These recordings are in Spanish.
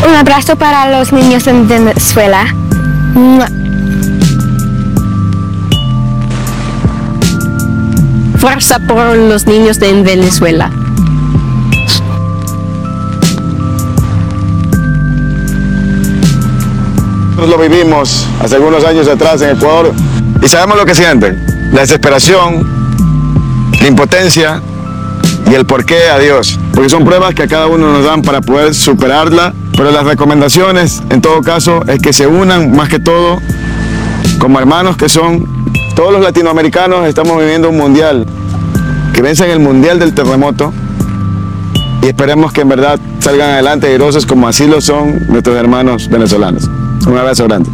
Un abrazo para los niños en Venezuela. Fuerza por los niños en Venezuela. Nosotros lo vivimos hace algunos años atrás en Ecuador y sabemos lo que sienten, la desesperación, la impotencia y el porqué a Dios, porque son pruebas que a cada uno nos dan para poder superarla, pero las recomendaciones en todo caso es que se unan más que todo como hermanos que son. Todos los latinoamericanos estamos viviendo un mundial, que vencen el mundial del terremoto y esperemos que en verdad salgan adelante airosos como así lo son nuestros hermanos venezolanos. Un abrazo grande.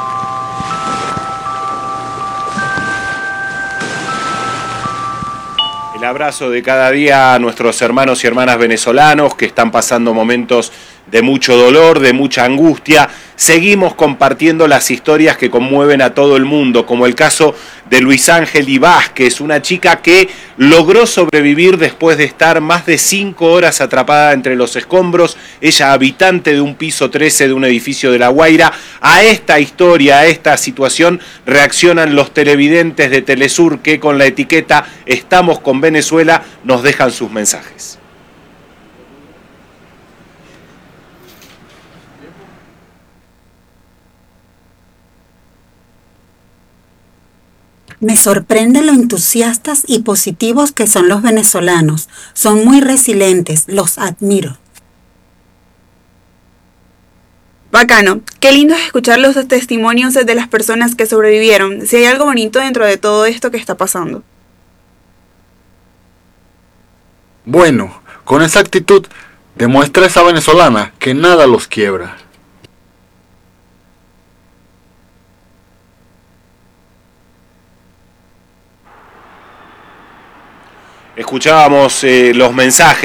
El abrazo de cada día a nuestros hermanos y hermanas venezolanos que están pasando momentos de mucho dolor, de mucha angustia. Seguimos compartiendo las historias que conmueven a todo el mundo, como el caso de Luis Ángel Vázquez, una chica que logró sobrevivir después de estar más de 5 horas atrapada entre los escombros, ella habitante de un piso 13 de un edificio de La Guaira. A esta historia, a esta situación, reaccionan los televidentes de Telesur que con la etiqueta "Estamos con Venezuela" nos dejan sus mensajes. Me sorprende lo entusiastas y positivos que son los venezolanos. Son muy resilientes, los admiro. Bacano. Qué lindo es escuchar los testimonios de las personas que sobrevivieron. Si hay algo bonito dentro de todo esto que está pasando. Bueno, con esa actitud demuestra esa venezolana que nada los quiebra. Escuchábamos los mensajes.